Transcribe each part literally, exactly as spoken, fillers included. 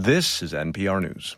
This is N P R News.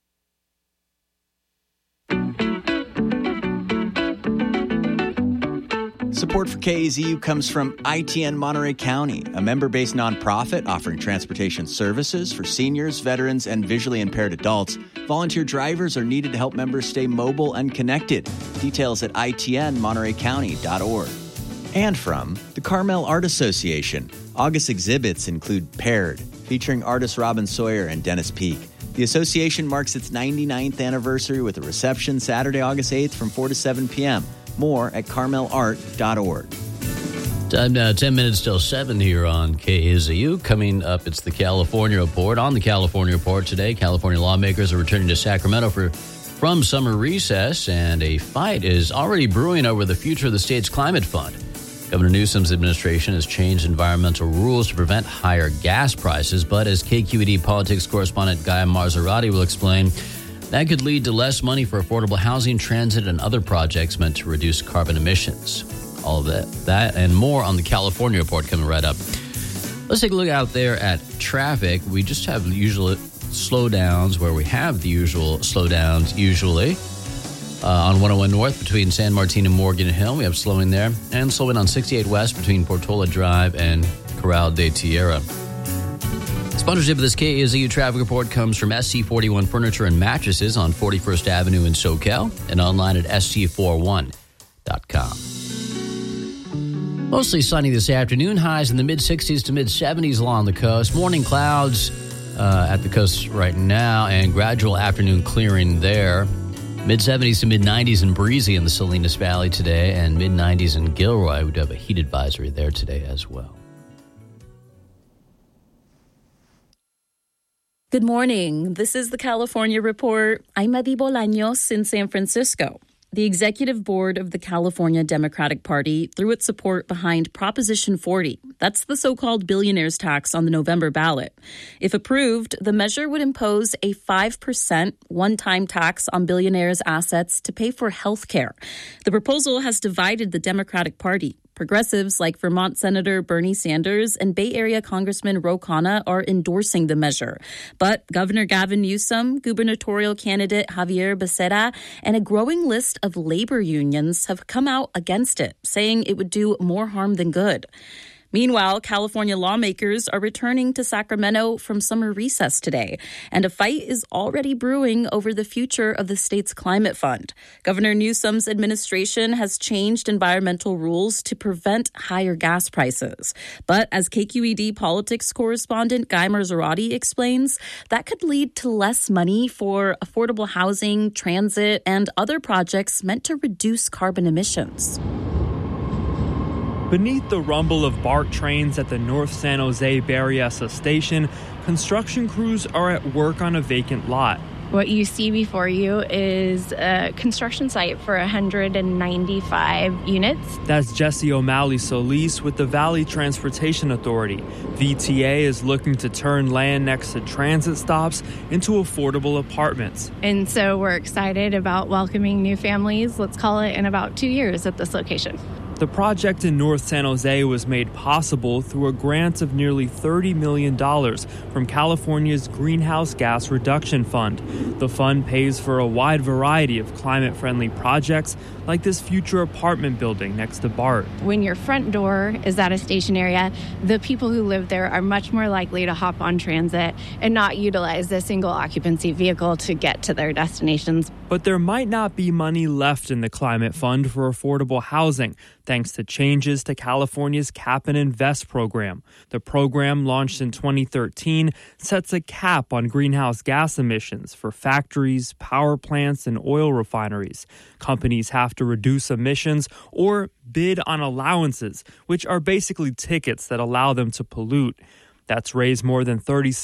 Support for K A Z U comes from I T N Monterey County, a member-based nonprofit offering transportation services for seniors, veterans, and visually impaired adults. Volunteer drivers are needed to help members stay mobile and connected. Details at I T N monterey county dot org. And from the Carmel Art Association. August exhibits include Paired, featuring artists Robin Sawyer and Dennis Peak. The association marks its ninety-ninth anniversary with a reception Saturday, August eighth from four to seven p.m. More at carmel art dot org. Time now, ten minutes till seven here on K A Z U. Coming up, it's the California Report. On the California Report today, California lawmakers are returning to Sacramento for from summer recess, and a fight is already brewing over the future of the state's climate fund. Governor Newsom's administration has changed environmental rules to prevent higher gas prices, but as K Q E D politics correspondent Guy Marzorati will explain, that could lead to less money for affordable housing, transit, and other projects meant to reduce carbon emissions. All of that, that and more on the California Report coming right up. Let's take a look out there at traffic. We just have the usual slowdowns where we have the usual slowdowns usually. Uh, on one oh one North between San Martin and Morgan Hill, we have slowing there. And slowing on sixty-eight West between Portola Drive and Corral de Tierra. Sponsorship of this K A Z U traffic report comes from S C forty-one Furniture and Mattresses on forty-first Avenue in SoCal and online at S C forty-one dot com. Mostly sunny this afternoon. Highs in the mid-sixties to mid-seventies along the coast. Morning clouds uh, at the coast right now and gradual afternoon clearing there. Mid-seventies to mid-nineties and breezy in the Salinas Valley today, and mid-nineties in Gilroy. We do have a heat advisory there today as well. Good morning. This is the California Report. I'm Adi Bolaños in San Francisco. The executive board of the California Democratic Party threw its support behind Proposition forty. That's the so-called billionaires tax on the November ballot. If approved, the measure would impose a five percent one-time tax on billionaires' assets to pay for health care. The proposal has divided the Democratic Party. Progressives like Vermont Senator Bernie Sanders and Bay Area Congressman Ro Khanna are endorsing the measure. But Governor Gavin Newsom, gubernatorial candidate Javier Becerra, and a growing list of labor unions have come out against it, saying it would do more harm than good. Meanwhile, California lawmakers are returning to Sacramento from summer recess today, and a fight is already brewing over the future of the state's climate fund. Governor Newsom's administration has changed environmental rules to prevent higher gas prices. But as K Q E D politics correspondent Guy Marzorati explains, that could lead to less money for affordable housing, transit, and other projects meant to reduce carbon emissions. Beneath the rumble of BART trains at the North San Jose Berryessa station, construction crews are at work on a vacant lot. What you see before you is a construction site for one hundred ninety-five units. That's Jesse O'Malley Solis with the Valley Transportation Authority. V T A is looking to turn land next to transit stops into affordable apartments. And so we're excited about welcoming new families, let's call it, in about two years at this location. The project in North San Jose was made possible through a grant of nearly thirty million dollars from California's Greenhouse Gas Reduction Fund. The fund pays for a wide variety of climate-friendly projects, like this future apartment building next to BART. When your front door is at a station area, the people who live there are much more likely to hop on transit and not utilize the single occupancy vehicle to get to their destinations. But there might not be money left in the Climate Fund for affordable housing, thanks to changes to California's Cap and Invest program. The program, launched in twenty thirteen, sets a cap on greenhouse gas emissions for factories, power plants, and oil refineries. Companies have to reduce emissions or bid on allowances, which are basically tickets that allow them to pollute. That's raised more than thirty